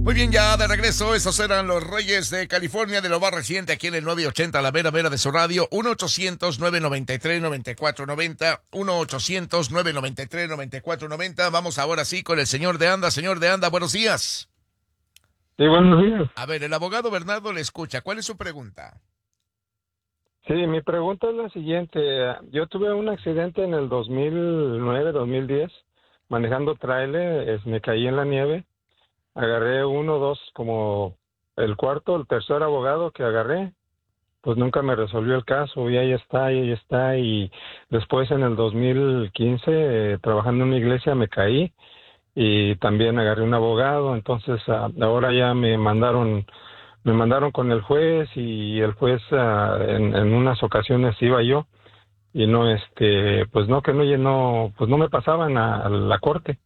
Muy bien, ya de regreso, esos eran los Reyes de California, de lo más reciente aquí en el 980, la vera vera de su radio, 1-800-993-9490, 1-800-993-9490. Vamos ahora sí con el señor de Anda. Señor de Anda, buenos días. Sí, buenos días. A ver, el abogado Bernardo le escucha. ¿Cuál es su pregunta? Sí, mi pregunta es la siguiente. Yo tuve un accidente en el 2009, 2010, manejando tráiler, me caí en la nieve, agarré uno, dos, como el cuarto, el tercer abogado que agarré, pues nunca me resolvió el caso, y ahí está, y después en el 2015, trabajando en una iglesia, me caí, y también agarré un abogado. Entonces ahora ya me mandaron con el juez, y el juez en unas ocasiones iba yo y no pues no, que no llenó, pues no me pasaban a la corte,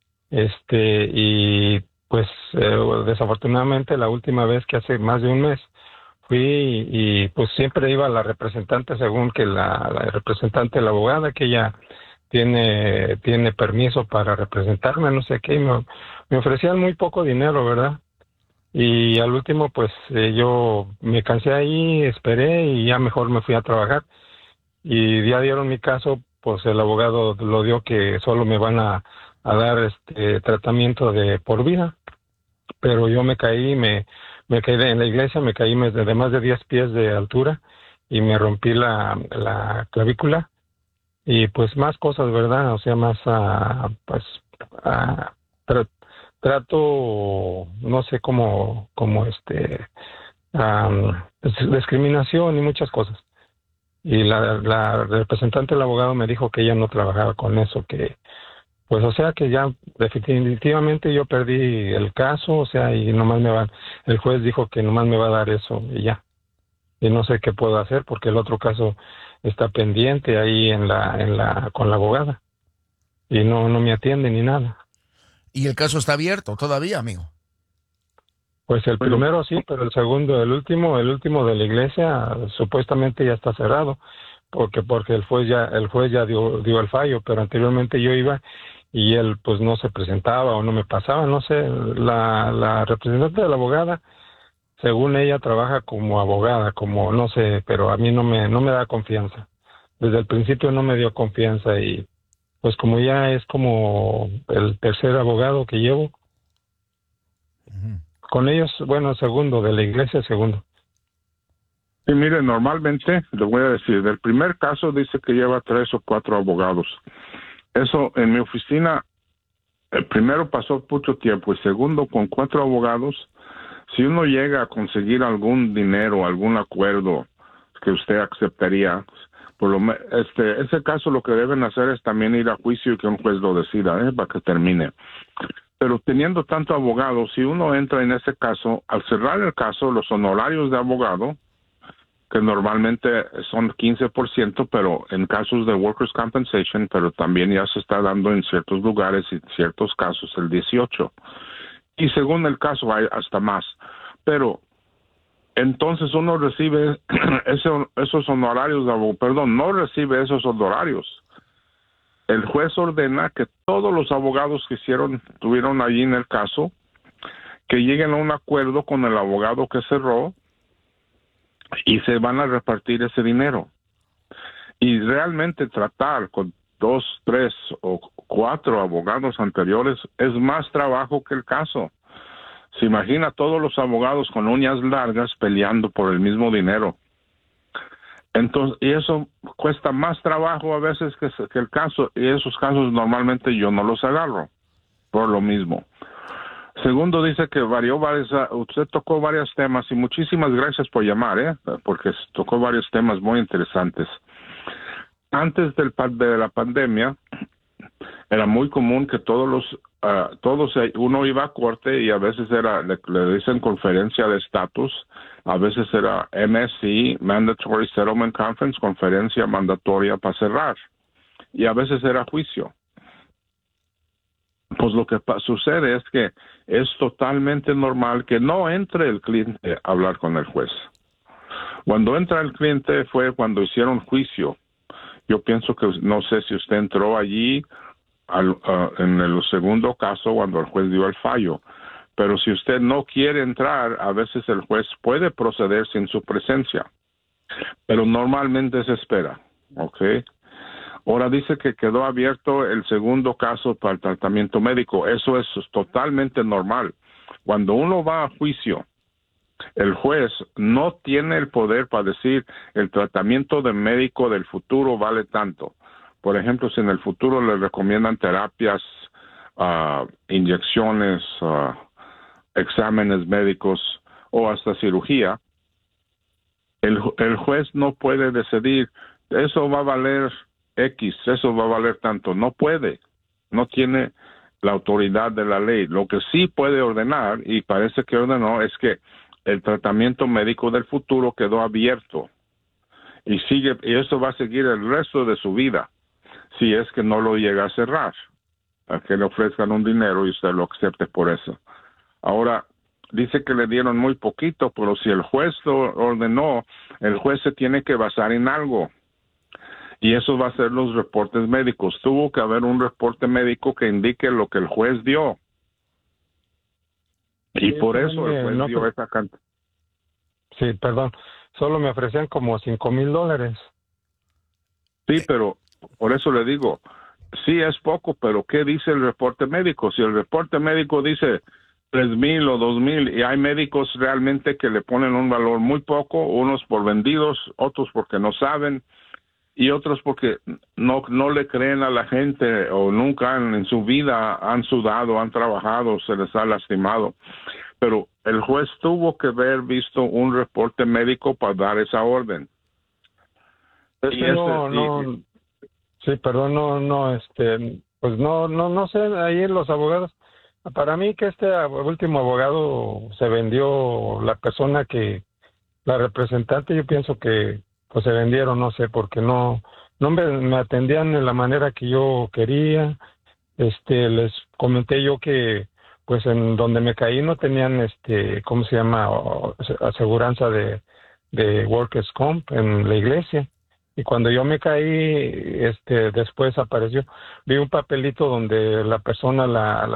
y pues desafortunadamente la última vez, que hace más de un mes fui, y pues siempre iba la representante, según que la representante, la abogada, que ella tiene permiso para representarme, no sé qué, y me ofrecían muy poco dinero, ¿verdad? Y al último, pues yo me cansé ahí, esperé, y ya mejor me fui a trabajar. Y ya dieron mi caso, pues el abogado lo dio, que solo me van a dar tratamiento de por vida. Pero yo me caí, me caí en la iglesia, me caí de más de 10 pies de altura, y me rompí la clavícula, y pues más cosas, ¿verdad? O sea, más, pues, ah, tra- trato, no sé cómo discriminación y muchas cosas. Y la representante del abogado me dijo que ella no trabajaba con eso, que, pues, o sea, que ya definitivamente yo perdí el caso, o sea, y nomás el juez dijo que nomás me va a dar eso y ya. Y no sé qué puedo hacer, porque el otro caso está pendiente ahí con la abogada, y no me atiende ni nada. Y el caso está abierto todavía, amigo. Pues el primero sí, pero el segundo, el último de la iglesia, supuestamente ya está cerrado, porque el juez ya dio el fallo, pero anteriormente yo iba y él pues no se presentaba o no me pasaba, no sé. La representante de la abogada, según ella, trabaja como abogada, como no sé, pero a mí no me da confianza. Desde el principio no me dio confianza, y pues como ya es como el tercer abogado que llevo Ujú. con ellos, bueno, segundo de la iglesia, segundo. Sí, mire, normalmente, le voy a decir, del primer caso dice que lleva 3 o 4 abogados. Eso en mi oficina, el primero pasó mucho tiempo, y segundo, con 4 abogados, si uno llega a conseguir algún dinero, algún acuerdo que usted aceptaría, ese caso lo que deben hacer es también ir a juicio y que un juez lo decida, para que termine. Pero teniendo tanto abogado, si uno entra en ese caso, al cerrar el caso, los honorarios de abogado, que normalmente son 15%, pero en casos de workers' compensation, pero también ya se está dando en ciertos lugares y ciertos casos el 18%. Y según el caso hay hasta más. Pero entonces uno recibe esos honorarios de abogado, perdón, no recibe esos honorarios. El juez ordena que todos los abogados que estuvieron allí en el caso, que lleguen a un acuerdo con el abogado que cerró, y se van a repartir ese dinero. Y realmente tratar con 2, 3 o 4 abogados anteriores es más trabajo que el caso. Se imagina todos los abogados con uñas largas peleando por el mismo dinero. Entonces, y eso cuesta más trabajo a veces que el caso, y esos casos normalmente yo no los agarro por lo mismo. Segundo, dice que usted tocó varios temas, y muchísimas gracias por llamar, porque tocó varios temas muy interesantes. Antes de la pandemia, era muy común que uno iba a corte, y a veces le dicen conferencia de estatus, a veces era MSC, Mandatory Settlement Conference, conferencia mandatoria para cerrar, y a veces era juicio. Pues lo que sucede es que es totalmente normal que no entre el cliente a hablar con el juez. Cuando entra el cliente fue cuando hicieron juicio. Yo pienso que, no sé si usted entró allí en el segundo caso cuando el juez dio el fallo, Pero si usted no quiere entrar, a veces el juez puede proceder sin su presencia. Pero normalmente se espera, ¿ok? Ahora dice que quedó abierto el segundo caso para el tratamiento médico. Eso es totalmente normal. Cuando uno va a juicio, el juez no tiene el poder para decir el tratamiento de médico del futuro vale tanto. Por ejemplo, si en el futuro le recomiendan terapias, inyecciones, exámenes médicos o hasta cirugía, el juez no puede decidir eso va a valer X, eso va a valer tanto. No puede, no tiene la autoridad de la ley. Lo que sí puede ordenar, y parece que ordenó, es que el tratamiento médico del futuro quedó abierto y eso va a seguir el resto de su vida si es que no lo llega a cerrar, a que le ofrezcan un dinero y usted lo acepte por eso. Ahora, dice que le dieron muy poquito, pero si el juez lo ordenó, el juez se tiene que basar en algo. Y eso va a ser los reportes médicos. Tuvo que haber un reporte médico que indique lo que el juez dio. Y sí, por eso el juez dio esa cantidad. Sí, perdón. Solo me ofrecían como $5,000. Sí, pero por eso le digo, sí es poco, pero ¿qué dice el reporte médico? Si el reporte médico dice 3,000 o 2,000 y hay médicos realmente que le ponen un valor muy poco, unos por vendidos, otros porque no saben, y otros porque no le creen a la gente o nunca en su vida han sudado, han trabajado, se les ha lastimado. Pero el juez tuvo que haber visto un reporte médico para dar esa orden. Sí, perdón, pues no sé, ahí los abogados, para mí que este último abogado se vendió, la persona la representante, yo pienso que pues se vendieron, no sé, porque no me atendían de la manera que yo quería. Les comenté yo que pues en donde me caí no tenían ¿cómo se llama? Aseguranza de Workers' Comp en la iglesia. Y cuando yo me caí, después apareció, vi un papelito donde la persona,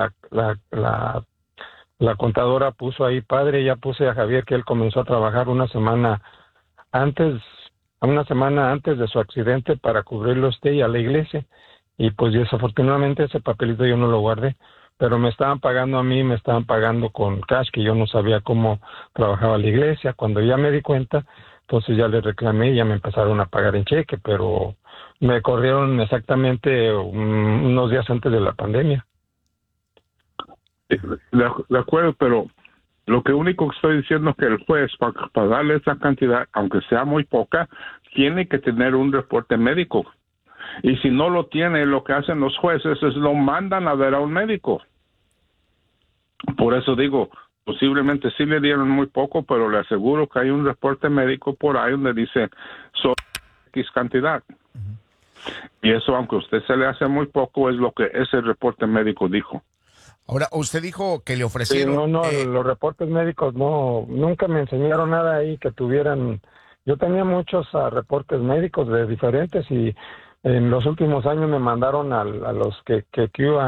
la contadora puso ahí, padre, ya puse a Javier que él comenzó a trabajar una semana antes de su accidente para cubrirlo usted y a la iglesia. Y pues desafortunadamente ese papelito yo no lo guardé, pero me estaban pagando a mí, me estaban pagando con cash, que yo no sabía cómo trabajaba la iglesia. Cuando ya me di cuenta, entonces ya les reclamé y ya me empezaron a pagar en cheque, pero me corrieron exactamente unos días antes de la pandemia. De acuerdo, pero lo único que estoy diciendo es que el juez, para darle esa cantidad, aunque sea muy poca, tiene que tener un reporte médico. Y si no lo tiene, lo que hacen los jueces es lo mandan a ver a un médico. Por eso digo, posiblemente sí le dieron muy poco, pero le aseguro que hay un reporte médico por ahí donde dice son X cantidad. Y eso, aunque a usted se le hace muy poco, es lo que ese reporte médico dijo. Ahora, usted dijo que le ofrecieron... Sí, los reportes médicos nunca me enseñaron nada ahí que tuvieran... Yo tenía muchos reportes médicos de diferentes y en los últimos años me mandaron a los que